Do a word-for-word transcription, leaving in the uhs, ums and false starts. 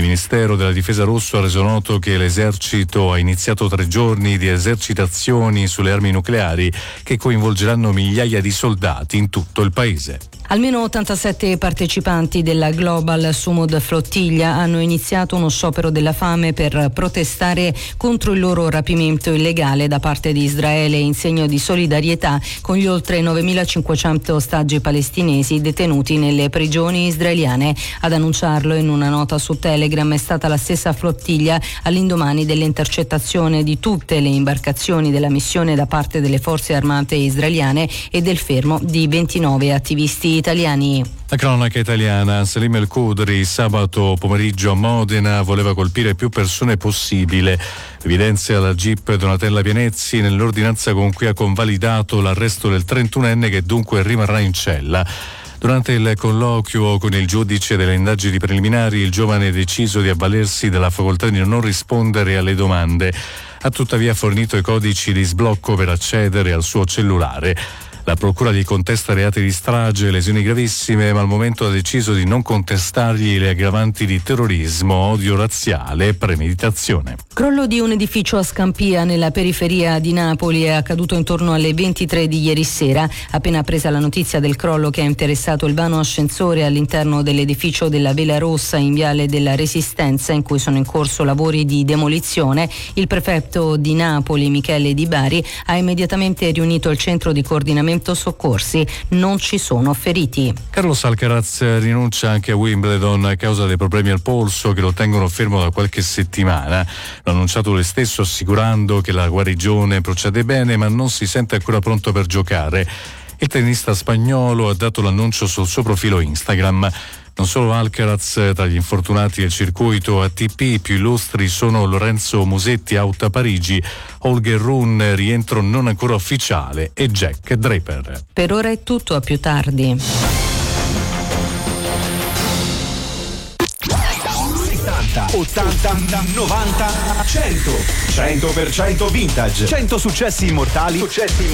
Ministero della Difesa russo ha reso noto che l'esercito ha iniziato tre giorni di esercitazioni sulle armi nucleari che coinvolgeranno migliaia di soldati in tutto il paese. Almeno ottantasette partecipanti della Global Sumud Flottiglia hanno iniziato uno sciopero della fame per protestare contro il loro rapimento illegale da parte di Israele in segno di solidarietà con gli oltre novemilacinquecento ostaggi palestinesi detenuti nelle prigioni israeliane. Ad annunciarlo in una nota su Telegram è stata la stessa flottiglia all'indomani dell'intercettazione di tutte le imbarcazioni della missione da parte delle forze armate israeliane e del fermo di ventinove attivisti italiani. La cronaca italiana. Salim El Khudri sabato pomeriggio a Modena voleva colpire più persone possibile. Evidenzia la G I P Donatella Pianezzi nell'ordinanza con cui ha convalidato l'arresto del trentunenne che dunque rimarrà in cella. Durante il colloquio con il giudice delle indagini preliminari, il giovane ha deciso di avvalersi della facoltà di non rispondere alle domande. Ha tuttavia fornito i codici di sblocco per accedere al suo cellulare. La procura gli contesta reati di strage e lesioni gravissime, ma al momento ha deciso di non contestargli le aggravanti di terrorismo, odio razziale e premeditazione. Crollo di un edificio a Scampia nella periferia di Napoli è accaduto intorno alle ventitré di ieri sera. Appena presa la notizia del crollo che ha interessato il vano ascensore all'interno dell'edificio della Vela Rossa in Viale della Resistenza, in cui sono in corso lavori di demolizione, il prefetto di Napoli Michele Di Bari ha immediatamente riunito il centro di coordinamento soccorsi. Non ci sono feriti. Carlos Alcaraz rinuncia anche a Wimbledon a causa dei problemi al polso che lo tengono fermo da qualche settimana. L'ha annunciato lui stesso, assicurando che la guarigione procede bene ma non si sente ancora pronto per giocare. Il tennista spagnolo ha dato l'annuncio sul suo profilo Instagram. Non solo Alcaraz, tra gli infortunati del circuito A T P, i più illustri sono Lorenzo Musetti, out a Parigi, Holger Rune, rientro non ancora ufficiale, e Jack Draper. Per ora è tutto, a più tardi. ottanta, novanta, cento. cento per cento vintage. cento successi immortali. Successi immortali.